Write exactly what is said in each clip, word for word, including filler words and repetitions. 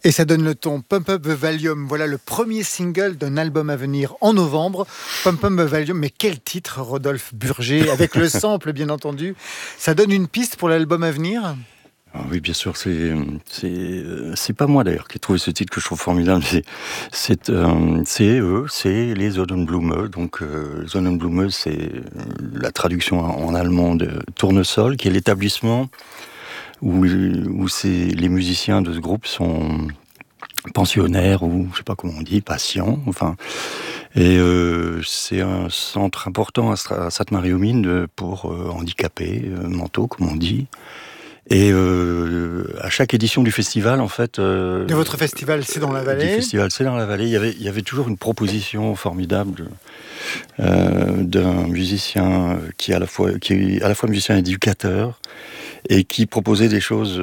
Et ça donne le ton. Pump Up the Volume, voilà le premier single d'un album à venir en novembre. Pump Up the Volume, mais quel titre, Rodolphe Burger, avec le sample bien entendu. Ça donne une piste pour l'album à venir ? Ah oui, bien sûr, c'est, c'est, c'est pas moi d'ailleurs qui ai trouvé ce titre que je trouve formidable, c'est, c'est, euh, c'est eux, c'est les Sonnenblume. Donc, euh, Sonnenblume, c'est la traduction en, en allemand de Tournesol, qui est l'établissement où, où c'est, les musiciens de ce groupe sont pensionnaires ou je sais pas comment on dit, patients, enfin. Et euh, c'est un centre important à Sainte-Marie-aux-Mines pour euh, handicapés euh, mentaux, comme on dit. Et euh, à chaque édition du festival, en fait... Euh, de votre festival, c'est dans la vallée. Du festival, c'est dans la vallée. Il y avait, il y avait toujours une proposition formidable euh, d'un musicien qui est à la fois, qui est à la fois musicien et éducateur, et qui proposait des choses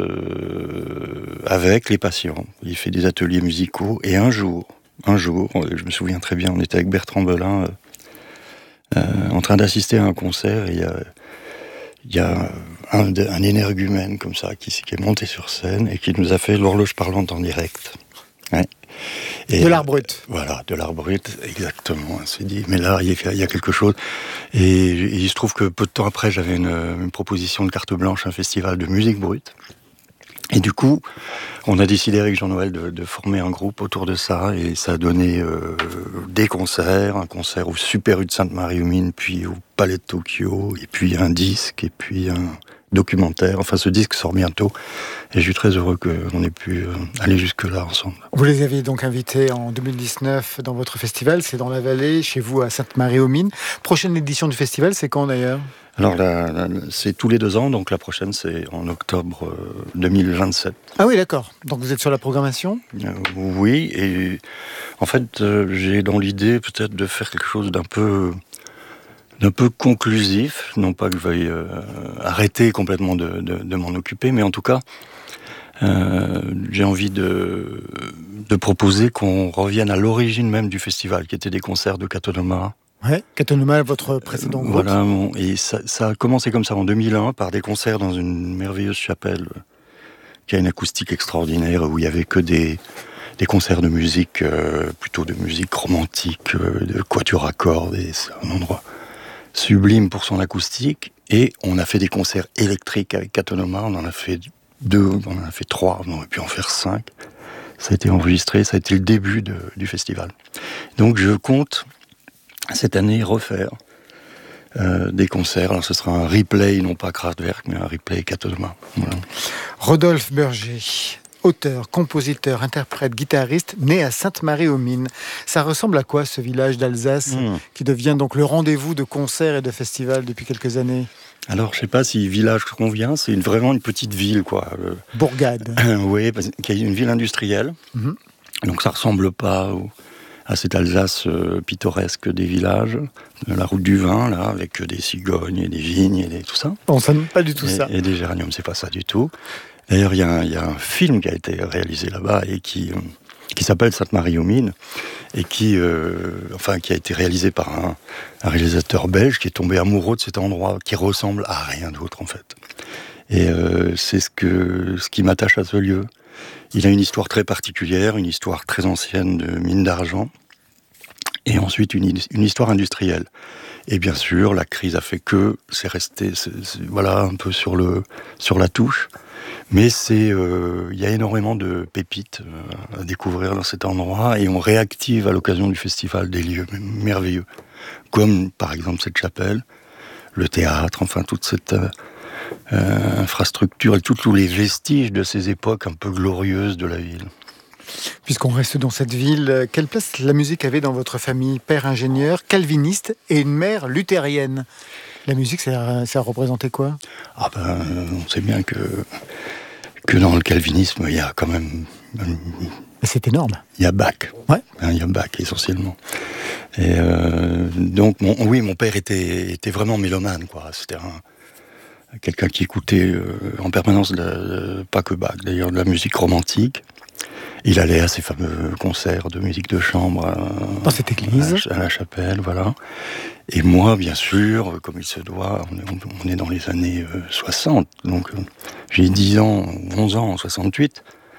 euh, avec les patients. Il fait des ateliers musicaux. Et un jour, un jour, je me souviens très bien, on était avec Bertrand Belin euh, euh, en train d'assister à un concert, et il y a... Il y a un, un énergumène comme ça qui, qui est monté sur scène et qui nous a fait l'horloge parlante en direct. Ouais. Et, de l'art brut. Euh, voilà, de l'art brut, exactement. On s'est dit, mais là, il y, y a quelque chose. Et, et il se trouve que peu de temps après, j'avais une, une proposition de carte blanche, un festival de musique brute. Et du coup, on a décidé avec Jean-Noël de, de former un groupe autour de ça, et ça a donné euh, des concerts, un concert au Super U de Sainte-Marie-aux-Mines, puis au Palais de Tokyo, et puis un disque, et puis un documentaire. Enfin, ce disque sort bientôt, et je suis très heureux qu'on ait pu aller jusque-là ensemble. Vous les aviez donc invités en deux mille dix-neuf dans votre festival, c'est dans la vallée, chez vous à Sainte-Marie-aux-Mines. Prochaine édition du festival, c'est quand d'ailleurs ? Alors, la, la, c'est tous les deux ans, donc la prochaine, c'est en octobre euh, deux mille vingt-sept. Ah oui, d'accord. Donc vous êtes sur la programmation ? euh, Oui, et en fait, euh, j'ai dans l'idée peut-être de faire quelque chose d'un peu, d'un peu conclusif. Non pas que je veuille euh, arrêter complètement de, de, de m'en occuper, mais en tout cas, euh, j'ai envie de, de proposer qu'on revienne à l'origine même du festival, qui était des concerts de Katonoma. Ouais, Katonoma, votre précédent groupe. Voilà, bon, et ça, ça a commencé comme ça en deux mille un par des concerts dans une merveilleuse chapelle euh, qui a une acoustique extraordinaire, où il y avait que des, des concerts de musique, euh, plutôt de musique romantique, euh, de quatuor à cordes, et c'est un endroit sublime pour son acoustique. Et on a fait des concerts électriques avec Katonoma, on en a fait deux, on en a fait trois, on aurait pu en faire cinq. Ça a été enregistré, ça a été le début de, du festival. Donc je compte cette année refaire euh, des concerts. Alors ce sera un replay, non pas Kraftwerk, mais un replay Katonoma. Voilà. Rodolphe Burger, auteur, compositeur, interprète, guitariste, né à Sainte-Marie-aux-Mines. Ça ressemble à quoi ce village d'Alsace mmh. qui devient donc le rendez-vous de concerts et de festivals depuis quelques années ? Alors, je sais pas si village convient, c'est une, vraiment une petite ville, quoi. Euh, Bourgade. Euh, oui, qui est une ville industrielle. Mmh. Donc ça ressemble pas au, à cette Alsace euh, pittoresque des villages, de la route du vin, là, avec des cigognes et des vignes et des, tout ça. On ne pas du tout et, ça. Et des géraniums, c'est pas ça du tout. D'ailleurs, il y, y a un film qui a été réalisé là-bas et qui, euh, qui s'appelle Sainte-Marie-aux-Mines, et qui, euh, enfin, qui a été réalisé par un, un réalisateur belge qui est tombé amoureux de cet endroit, qui ressemble à rien d'autre, en fait. Et euh, c'est ce, que, ce qui m'attache à ce lieu. Il a une histoire très particulière, une histoire très ancienne de mine d'argent, et ensuite une, une histoire industrielle. Et bien sûr, la crise a fait que c'est resté, c'est, c'est, voilà, un peu sur le, sur la touche. Mais c'est, euh, il y a énormément de pépites euh, à découvrir dans cet endroit, et on réactive à l'occasion du festival des lieux merveilleux, comme par exemple cette chapelle, le théâtre, enfin toute cette euh, euh, infrastructure et tous les vestiges de ces époques un peu glorieuses de la ville. Puisqu'on reste dans cette ville, quelle place la musique avait dans votre famille ? Père ingénieur, calviniste et une mère luthérienne. La musique, ça, ça représentait quoi ? Ah ben, on sait bien que, que dans le calvinisme, il y a quand même... C'est énorme. Il y a Bach. Ouais. Il y a Bach, essentiellement. Et euh, donc, mon, oui, mon père était, était vraiment mélomane, quoi. C'était un, quelqu'un qui écoutait euh, en permanence, de, de, pas que Bach, d'ailleurs, de la musique romantique. Il allait à ces fameux concerts de musique de chambre à, dans cette église, à, à la chapelle, voilà. Et moi, bien sûr, comme il se doit, on est, on est dans les années euh, soixante, donc euh, j'ai dix ans, onze ans en soixante-huit.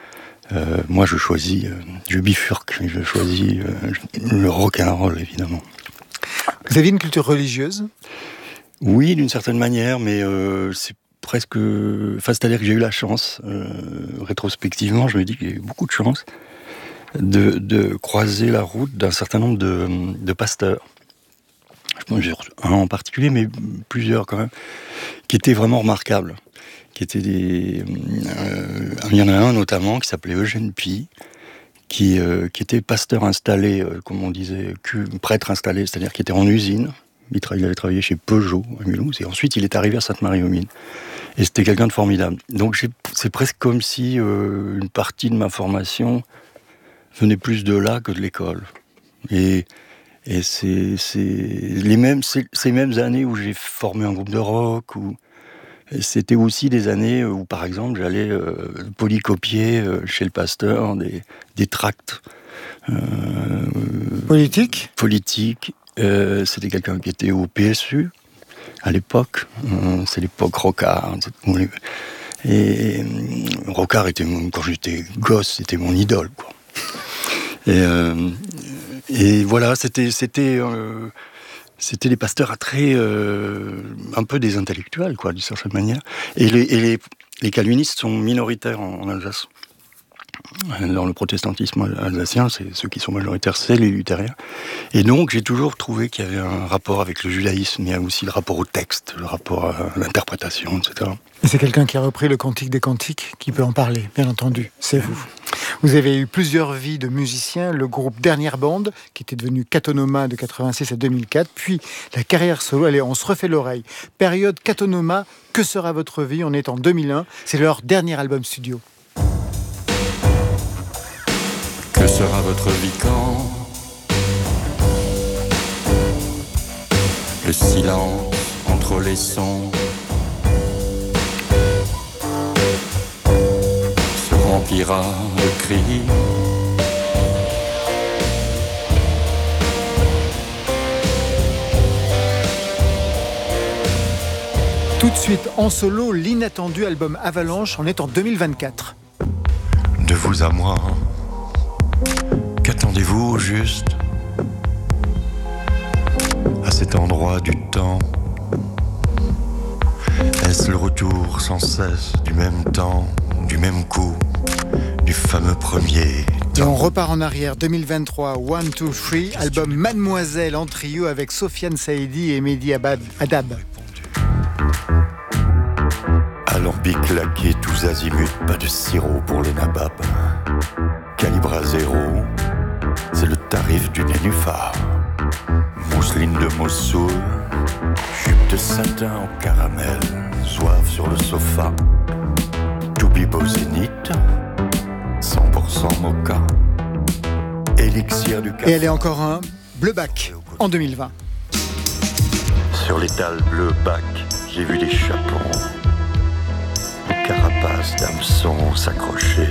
Euh, moi, je choisis, euh, je bifurque, je choisis euh, le rock'n'roll, évidemment. Vous aviez une culture religieuse ? Oui, d'une certaine manière, mais euh, c'est presque... Enfin, c'est-à-dire que j'ai eu la chance, euh, rétrospectivement, je me dis qu'il y a eu beaucoup de chance, de, de croiser la route d'un certain nombre de, de pasteurs. Je pense un en particulier, mais plusieurs quand même, qui étaient vraiment remarquables. Qui étaient des... Euh, il y en a un notamment qui s'appelait Eugène Py, qui, euh, qui était pasteur installé, euh, comme on disait, prêtre installé, c'est-à-dire qui était en usine. Il, tra- il avait travaillé chez Peugeot à Mulhouse, et ensuite il est arrivé à Sainte-Marie-aux-Mines. Et c'était quelqu'un de formidable. Donc j'ai, c'est presque comme si euh, une partie de ma formation venait plus de là que de l'école. Et, et c'est, c'est les mêmes, c'est, ces mêmes années où j'ai formé un groupe de rock, où c'était aussi des années où, par exemple, j'allais euh, polycopier euh, chez le pasteur des, des tracts euh, Politiques ? Politiques. Euh, c'était quelqu'un qui était au P S U à l'époque. Euh, c'est l'époque Rocard. Et euh, Rocard était, mon, quand j'étais gosse, c'était mon idole, quoi. Et, euh, et voilà, c'était, c'était, euh, c'était des pasteurs très, euh, un peu des intellectuels, quoi, d'une certaine manière. Et les, et les, les calvinistes sont minoritaires en, en Alsace. Dans le protestantisme alsacien, c'est, ceux qui sont majoritaires, c'est les luthériens. Et donc, j'ai toujours trouvé qu'il y avait un rapport avec le judaïsme, il y a aussi le rapport au texte, le rapport à l'interprétation, et cetera. Et c'est quelqu'un qui a repris le Cantique des Cantiques qui peut en parler, bien entendu, c'est vous. Vous avez eu plusieurs vies de musiciens, le groupe Dernière Bande, qui était devenu Catonoma de quatre-vingt-six à deux mille quatre, puis la carrière solo. Allez, on se refait l'oreille. Période Catonoma, que sera votre vie ? On est en deux mille un, c'est leur dernier album studio. Que sera votre vie quand le silence entre les sons se remplira de cris? Tout de suite, en solo, l'inattendu album Avalanche, on est en deux mille vingt-quatre. De vous à moi, qu'attendez-vous au juste à cet endroit du temps? Est-ce le retour sans cesse du même temps, du même coup, du fameux premier temps? Et on repart en arrière, deux mille vingt-trois, One, Two, Three, album Mademoiselle en trio avec Sofiane Saïdi et Mehdi Abad, Adab. Alambic laqué tous azimuts, pas de sirop pour les nababs. Calibre à zéro, c'est le tarif du nénuphar. Mousseline de Mossoul, jupe de satin en caramel, zouave sur le sofa. Toubibo zénith, cent pour cent mocha. Élixir du café. Et elle est encore un, Bleubac, en deux mille vingt. Sur l'étal bleu bac, j'ai vu des chapons, des carapaces d'hameçons s'accrocher.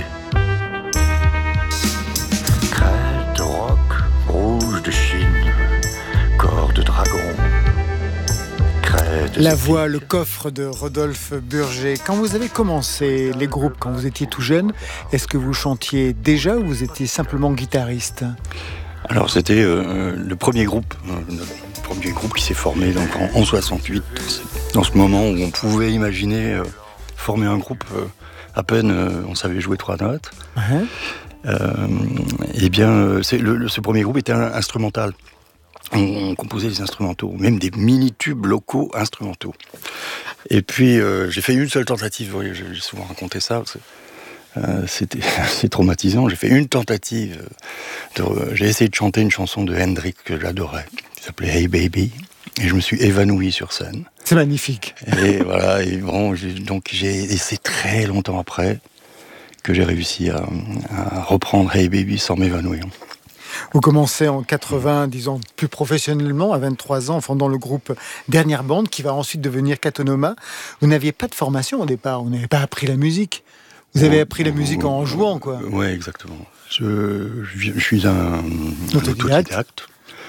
Crête, roc, rouge de Chine, corps de dragon. Crête, La voix, le coffre de Rodolphe Burger. Quand vous avez commencé les groupes, quand vous étiez tout jeune, est-ce que vous chantiez déjà ou vous étiez simplement guitariste ? Alors c'était euh, le premier groupe, euh, le premier groupe qui s'est formé donc en, en soixante-huit. Dans ce moment où on pouvait imaginer euh, former un groupe, euh, à peine euh, on savait jouer trois notes. Uh-huh. Euh, et bien, euh, c'est, le, le, ce premier groupe était un, instrumental. On, on composait des instrumentaux, même des mini-tubes locaux instrumentaux. Et puis euh, j'ai fait une seule tentative. Oui, j'ai souvent raconté ça. Parce que, Euh, c'était assez traumatisant. J'ai fait une tentative. De, euh, j'ai essayé de chanter une chanson de Hendrix que j'adorais, qui s'appelait Hey Baby, et je me suis évanoui sur scène. C'est magnifique. Et voilà. Et bon, j'ai, donc j'ai, et c'est très longtemps après que j'ai réussi à, à reprendre Hey Baby sans m'évanouir. Vous commencez en quatre-vingts, disons plus professionnellement, à vingt-trois ans, en fondant le groupe Dernière Bande, qui va ensuite devenir Catonoma. Vous n'aviez pas de formation au départ, vous n'avez pas appris la musique. Vous avez appris la musique en jouant, quoi. Oui, exactement. Je, je, je suis un autodidacte. autodidacte.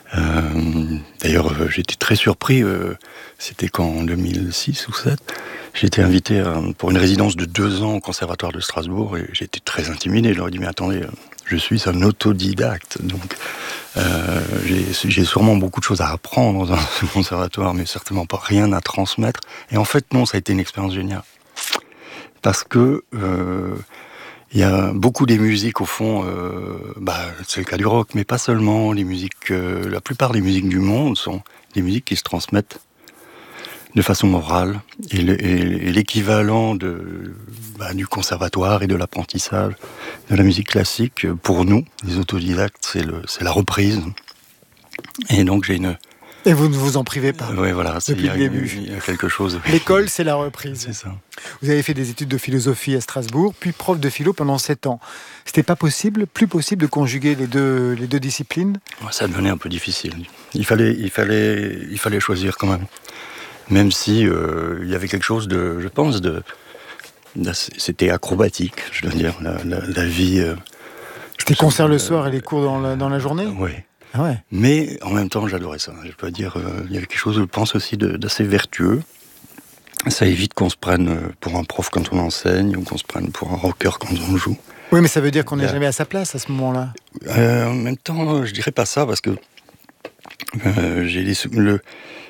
Euh, d'ailleurs, euh, j'étais très surpris, euh, c'était quand, en deux mille six ou deux mille sept, j'ai été invité à, pour une résidence de deux ans au Conservatoire de Strasbourg, et j'étais très intimidé. Je leur ai dit, mais attendez, je suis un autodidacte, donc euh, j'ai, j'ai sûrement beaucoup de choses à apprendre dans un conservatoire, mais certainement pas rien à transmettre. Et en fait, non, ça a été une expérience géniale. Parce que... Euh, il y a beaucoup des musiques, au fond, euh, bah, c'est le cas du rock, mais pas seulement. Les musiques, euh, la plupart des musiques du monde sont des musiques qui se transmettent de façon orale. Et, le, et, et l'équivalent de, bah, du conservatoire et de l'apprentissage de la musique classique, pour nous, les autodidactes, c'est, le, c'est la reprise. Et donc j'ai une... Et vous ne vous en privez pas. Oui, voilà, c'est, depuis il y a, le début. Il y a quelque chose. L'école, c'est la reprise. C'est ça. Vous avez fait des études de philosophie à Strasbourg, puis prof de philo pendant sept ans. C'était pas possible, plus possible de conjuguer les deux, les deux disciplines ? Ça devenait un peu difficile. Il fallait, il fallait, il fallait choisir quand même. Même si euh, il y avait quelque chose de, je pense, de, de c'était acrobatique, je dois dire, la, la, la vie. Euh, c'était concert le soir et les cours dans la, dans la journée ? Oui. Ah ouais. Mais en même temps, j'adorais ça. Je peux dire, euh, il y avait quelque chose, je pense aussi, de, d'assez vertueux. Ça évite qu'on se prenne pour un prof quand on enseigne ou qu'on se prenne pour un rocker quand on joue. Oui, mais ça veut dire qu'on n'est yeah. jamais à sa place à ce moment-là. Euh, en même temps, je dirais pas ça parce que euh, j'ai les, le,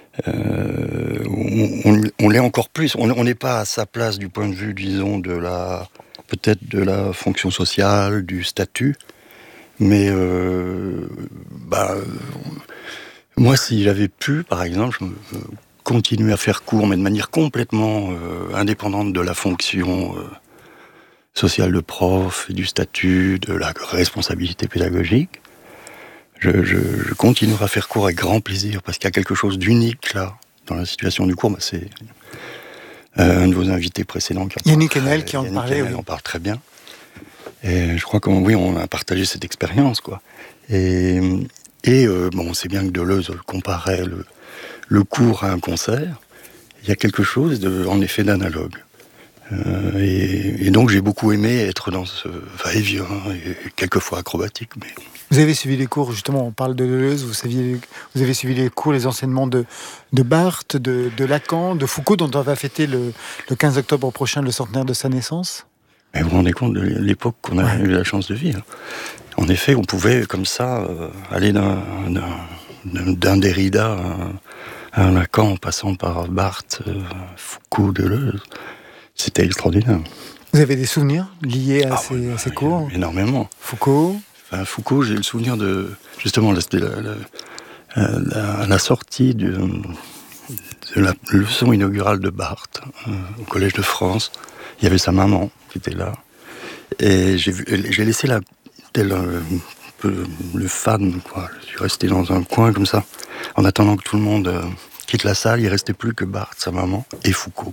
euh, on, on, on l'est encore plus. On n'est pas à sa place du point de vue, disons, de la peut-être de la fonction sociale, du statut. Mais euh, bah, euh, moi, si j'avais pu, par exemple, je me, euh, continuer à faire cours, mais de manière complètement euh, indépendante de la fonction euh, sociale de prof, et du statut, de la responsabilité pédagogique, je, je, je continuerai à faire cours avec grand plaisir, parce qu'il y a quelque chose d'unique là, dans la situation du cours. Bah, c'est euh, un de vos invités précédents qui en Yannick Enel qui en Yannick parlait. Enel Oui. en parle très bien. Et je crois qu'on oui, on a partagé cette expérience, quoi. Et, et euh, bon, on sait bien que Deleuze comparait le, le cours à un concert. Il y a quelque chose, de, en effet, d'analogue. Euh, et, et donc, j'ai beaucoup aimé être dans ce va-et-vient, et quelquefois acrobatique. Mais... Vous avez suivi les cours, justement, on parle de Deleuze, vous, saviez, vous avez suivi les cours, les enseignements de, de Barthes, de, de Lacan, de Foucault, dont on va fêter le, le quinze octobre prochain le centenaire de sa naissance. Mais vous vous rendez compte de l'époque qu'on a ouais. eu la chance de vivre. En effet, on pouvait, comme ça, euh, aller d'un, d'un, d'un Derrida à, à un Lacan, en passant par Barthes, euh, Foucault, Deleuze. C'était extraordinaire. Vous avez des souvenirs liés à, ah, ces, ouais, à ces cours ? Énormément. Foucault ? Enfin, Foucault, j'ai le souvenir de... Justement, là, c'était la, la, la, la sortie de, de la leçon inaugurale de Barthes, euh, au Collège de France. Il y avait sa maman qui était là. Et j'ai, vu, j'ai laissé la, tel un peu le fan, quoi. Je suis resté dans un coin comme ça, en attendant que tout le monde euh, quitte la salle. Il ne restait plus que Barthes, sa maman, et Foucault.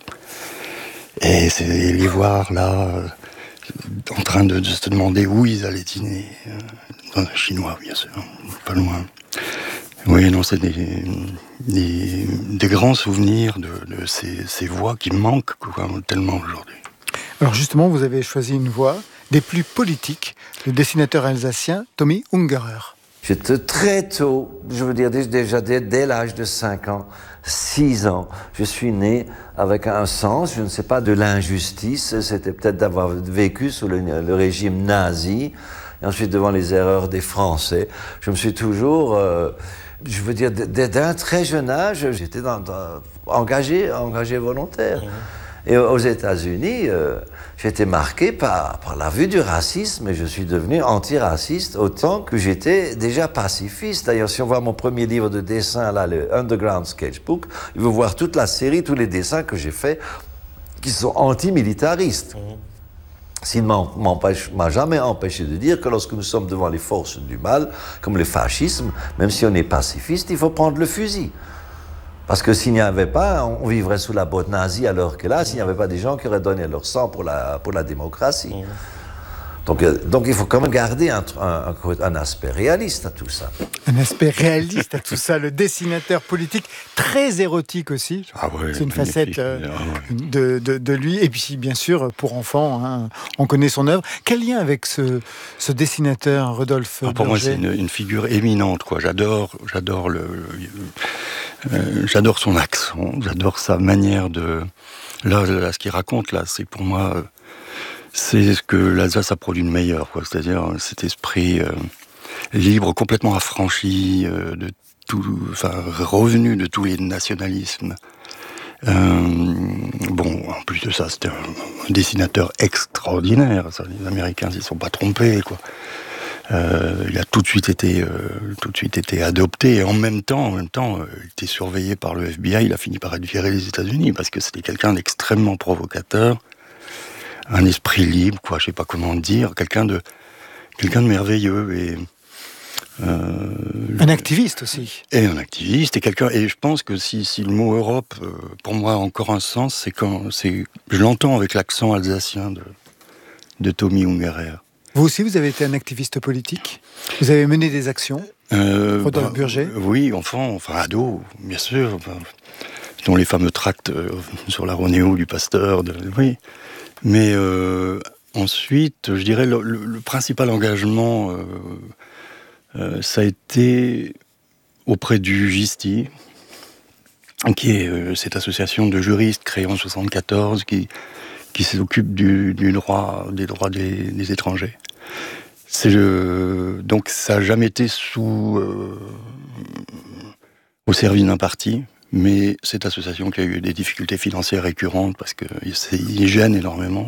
Et c'est les voir là, euh, en train de, de se demander où ils allaient dîner. Euh, dans un chinois, bien sûr, pas loin. Oui, non, c'est des, des, des grands souvenirs de, de ces, ces voix qui manquent quoi, tellement aujourd'hui. Alors justement, vous avez choisi une voix des plus politiques, le dessinateur alsacien Tommy Ungerer. J'étais très tôt, je veux dire déjà dès, dès l'âge de cinq ans, six ans, je suis né avec un sens, je ne sais pas, de l'injustice. C'était peut-être d'avoir vécu sous le, le régime nazi, et ensuite devant les erreurs des Français. Je me suis toujours... Euh, Je veux dire, d'un très jeune âge, j'étais dans, dans, engagé, engagé volontaire. Mmh. Et aux États-Unis, euh, j'étais marqué par, par la vue du racisme et je suis devenu antiraciste autant que j'étais déjà pacifiste. D'ailleurs, si on voit mon premier livre de dessin, là, le Underground Sketchbook, il faut voir toute la série, tous les dessins que j'ai faits qui sont antimilitaristes. Mmh. Ce qui ne m'a jamais empêché de dire que lorsque nous sommes devant les forces du mal, comme le fascisme, même si on est pacifiste, il faut prendre le fusil. Parce que s'il n'y avait pas, on vivrait sous la botte nazie alors que là, s'il n'y avait pas des gens qui auraient donné leur sang pour la, pour la démocratie. Mmh. Donc, euh, donc il faut quand même garder un, un, un aspect réaliste à tout ça. Un aspect réaliste à tout ça, le dessinateur politique, très érotique aussi. Ah ouais, c'est une facette euh, ah ouais. de, de, de lui. Et puis, bien sûr, pour enfants, hein, on connaît son œuvre. Quel lien avec ce, ce dessinateur, Rodolphe ah, Pour Burger? moi, c'est une, une figure éminente, quoi. J'adore, j'adore le, le euh, j'adore son accent, j'adore sa manière de. Là, là ce qu'il raconte, là, c'est pour moi, euh, c'est ce que l'Alsace a produit de meilleur, quoi. C'est-à-dire cet esprit euh, libre, complètement affranchi, euh, de tout, enfin, revenu de tous les nationalismes. Euh, bon, en plus de ça, c'était un, un dessinateur extraordinaire. Ça, les Américains s'y sont pas trompés, quoi. Euh, il a tout de suite été, euh, tout de suite été adopté. Et en même temps, en même temps, euh, il était surveillé par le F B I. Il a fini par être viré des États-Unis parce que c'était quelqu'un d'extrêmement provocateur, un esprit libre, quoi. Je sais pas comment dire, quelqu'un de, quelqu'un de merveilleux et euh, un activiste aussi. Et un activiste et quelqu'un. Et je pense que si, si le mot Europe, euh, pour moi, a encore un sens, c'est quand, c'est, je l'entends avec l'accent alsacien de, de Tommy Ungerer. Vous aussi, vous avez été un activiste politique? Vous avez mené des actions? euh, Rodolphe bah, Burger? Oui, enfant, enfin ado, bien sûr. Enfin, dont les fameux tracts euh, sur la Ronéo du Pasteur. De, oui. Mais euh, ensuite, je dirais, le, le, le principal engagement, euh, euh, ça a été auprès du Gisti, qui est euh, cette association de juristes créée en soixante-quatorze, qui, qui s'occupe du, du droit, des droits des, des étrangers. C'est le, donc ça n'a jamais été sous, euh, au service d'un parti, mais cette association qui a eu des difficultés financières récurrentes parce qu'ils gênent énormément.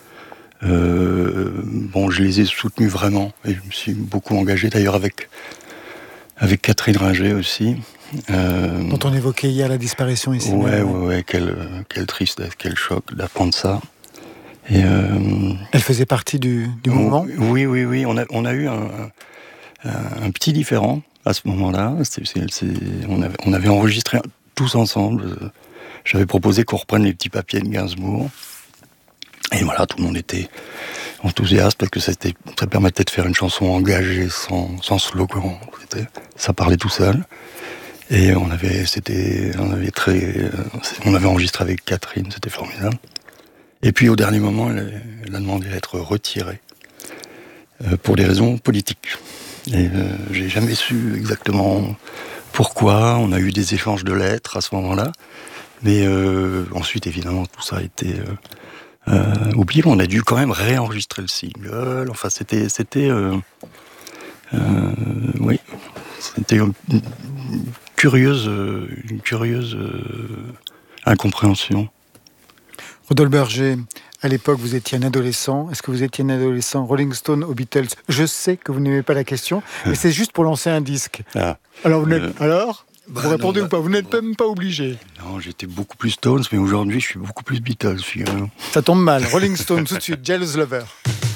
Euh, bon, je les ai soutenus vraiment et je me suis beaucoup engagé d'ailleurs avec, avec Catherine Ringer aussi. Euh, dont on évoquait hier la disparition ici. Ouais, ouais, ouais, quelle, quelle tristesse, quel choc d'apprendre ça. Et euh, elle faisait partie du, du mouvement. Oui, oui, oui. On a, on a eu un, un, un petit différend à ce moment-là. C'est, c'est, c'est, on, avait, on avait enregistré tous ensemble. J'avais proposé qu'on reprenne les petits papiers de Gainsbourg. Et voilà, tout le monde était enthousiaste parce que c'était, ça permettait de faire une chanson engagée, sans, sans slogan. C'était, ça parlait tout seul. Et on avait, c'était, on avait très, on avait enregistré avec Catherine, c'était formidable. Et puis au dernier moment, elle, elle a demandé à être retirée euh, pour des raisons politiques. Et euh, j'ai jamais su exactement pourquoi. On a eu des échanges de lettres à ce moment-là, mais euh, ensuite évidemment tout ça a été euh, euh, oublié. On a dû quand même réenregistrer le single. Enfin, c'était, c'était, euh, euh, oui, c'était une curieuse, une curieuse euh, incompréhension. Rodolphe Burger, à l'époque, vous étiez un adolescent. Est-ce que vous étiez un adolescent Rolling Stone aux Beatles? Je sais que vous n'aimez pas la question, mais c'est juste pour lancer un disque. Ah, alors, vous n'êtes, euh, alors bah, vous répondez non, ou pas? Vous n'êtes bah, même pas obligé. Non, j'étais beaucoup plus Stones, mais aujourd'hui, je suis beaucoup plus Beatles. Ça tombe mal. Rolling Stone, tout de suite, Jealous Lover.